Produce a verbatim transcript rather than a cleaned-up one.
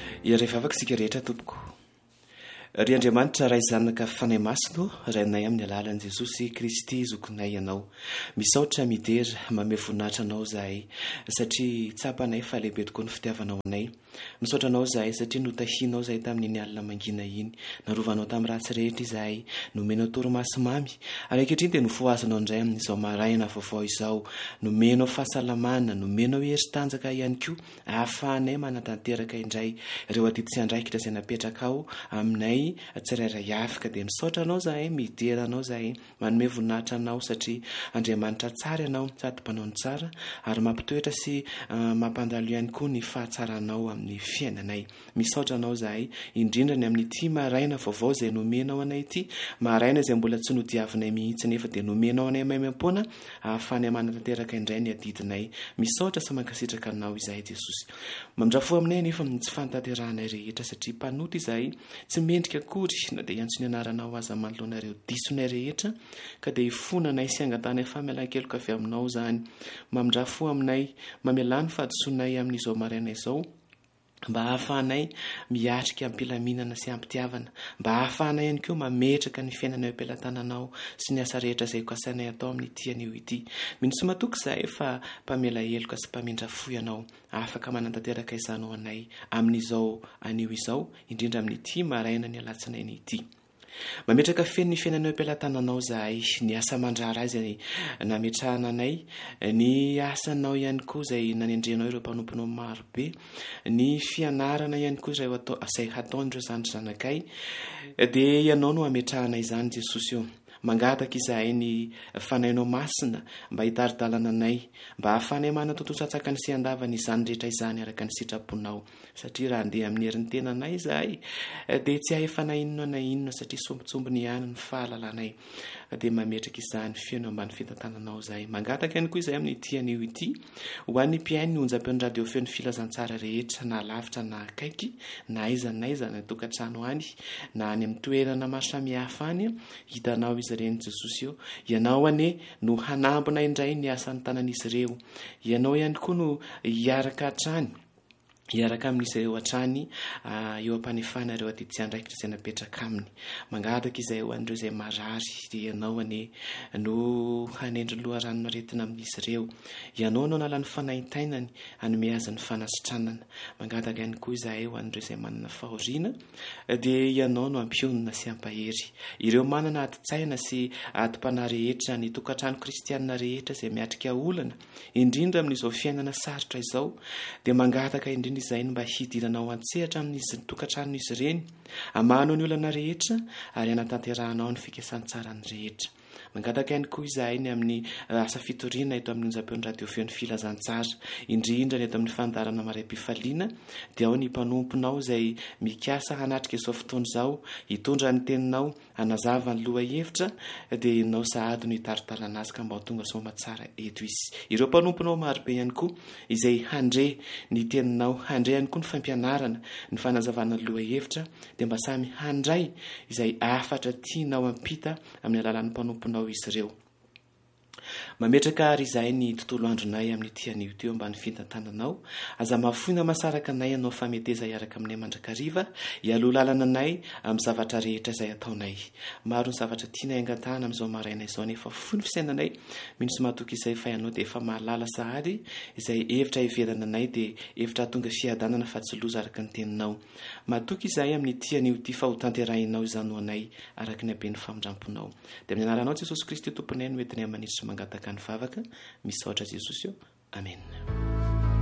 Rehefa afaka isika rehetra tompoko. Ry Andriamanitra ray zanaka fanahy masino, rainay amin'ny alalan'i Jesosy Kristy zokinay ianao. Misaotra midera mame voninahitra anao zahay satria tsapanay fa lehibe tokoa ny fitiavanao anay. Misaotra anao zahay satria notahianao zahay tamin'iny alina mangina iny, narovanao tamin'ny ratsy rehetra izahay, nomenao torimaso mamy. Ary ankehitriny dia nofoazanao indray amin'izao maraina vaovao izao, nomenao fahasalamana, nomenao hery tanjaka ihany koa, ahafahanay manatanteraka indray ireo atity sy andraikitra izay napetraka ao aminay tsirairay afaka. Dia misaotra anao zahay, midera anao zahay, manome voninahitra anao satria Andriamanitra tsara ianao, sady mpanao ny tsara ary mampitoetra sy uh, mampandalo ihany koa ny fahatsaranao amin'ny fiainanay. Misaotra anao zahay indrindra ny amin'ity maraina vaovao izay nomenao anay ity, maraina izay mbola tsy nodiavinay mihitsy nefa dia nomenao anay maimam-poana ahafahany manatanteraka indray ny adidinay. Misaotra sy mankasitraka anao izahay Jesosy. Mandrafo aminay nefa tsy fantaterahanay rehetra satria mpanoto izahay, tsy mendrika akory na dia iantso ny anaranao aza manoloanareo disonay rehetra, ka dia ifonanay sy angatanay famelan-keloka avy aminao zany. Mandrafo aminay, mamelany fahadisoanay amin'izao maraina izao, mba hahafahanay miatrika ampilaminana sy ampitiavana, mba hahafahanay ihany koa mametraka ny fiainanay am-pelantananao sy ny asa rehetra izay kasainay atao amin'ny tian'io ity. Mino tsy matoky izahay fa mpamela heloka sy mpamindrafo ianao, afaka manantanteraka izanao anay amin'izao anio izao, indrindra amin'ity maraina ny alatsinay ity. Mametraka feno ny fiainanay am-pelantananao zahay, ny asa mandrara izay nametrahana anay, ny asanao ihany koa izay nanendrenao ireo mpanomponao marobe, ny fianarana ihany koa izay izay hataon'ireo zandry-zanakay, dia ianao no ametrahana izany Jesosy io. Mangataka izahay ny fanahinao masina mba hitaridalana anay, mba hahafanay manatontosatsaky ny sy andavana izany rehetra izany araka ny sitraponao, satria raha andeha amin'ny herin'ny tenanay izahay dia tsy hahefa na inona na inona satria sombitsombiny ihany ny fahalalànay. Dia mametraka izany fiaino ambany fitantananao zahay. Mangataka ihany koa izahay amin'ny tian'io ity ho an'ny mpiainy ny onjam-peon'ny radio feo ny filazantsara rehetra, na lavitra na akaiky, na aiza na aiza na tokantrano any, na any amin'ny toerana maro samihafa any, hitanao izy ireny Jesosy io. Ianao anie no hanambona indray ny asan'ny tanan'izy ireo, ianao ihany koa no hiaraka hatrany, hiaraka amin'izy ireo hatrany uh, eo ampanefana ireo atity sy andraikitra izay napetraka aminy. Mangataka izay ho an'ireo izay marary, dia ianao anie no hanendry loharanon-aretina amin'izy ireo, ianao no nalany fanahintainany hanome azy ny fanasitranana. Mangataka ihany koa izahay ho an'ireo izay manana fahoriana, dia ianao no ampionina sy ampahery ireo manana adi-tsaina sy adi-panahy rehetra, ny tokantrano kristianina rehetra izay miatrika olana indrindra amin'izao fiainana sarotra izao. Dia mangataka indrindra izay mba hidiranao an-tsehatra amin'izy tokantranon'izy ireny, amano ny olana rehetra ary anatanteranao ny fikasana-tsarany rehetra. Mangataka ihany koa izahay ny amin'ny asa fitoriana eto amin'ny onjam-peon'ny radio feo ny filazantsara, indrindra ny eto amin'ny fandarana maram-pifaliana, dia ao ny mpanomponao izay mikasa hanatrika izao fotoana izao, hitondra ny teninao, hanazava ny loha hevitra, dia ianao sahady no hitaritarana azy ka mba ho tonga somatsara eto izy. Ireo mpanomponao marobe ihany koa izay handre ny teninao, handre ihany koa ny fampianarana, ny fanazavana ny loha hevitra, dia mba samy handray izay afatra tianao ampita amin'ny alalan'ny mpanomponao izy ireo. Mametraka ary izahay ny tontolo andronay amin'ny tian'io teo mba ny fitantananao, aza mahafoina masaraka anay anao fameteza iaraka aminay mandrakariva, hialoha lalana anay amin'ny zavatra rehetra izay ataonay. Maro ny zavatra tianay angatahana amin'izao maraina izao nefa fony fisainanay, mino sy mahatoky izay fa ianao dia efa mahalala sahady izay hevitra hiverana anay dia hevitra tonga fiadanana fa tsy loza araka ny teninao. Mahatoky izahay amin'ny tian'io ity fa ho tanterahinao izany ho anay araka ny haben'ny famindramponao. Dia amin'ny anaranao Jesosy Kristy tomponay no entinay manitsy mangataka ny vavaka. Misaotra Jesosy io. Amen.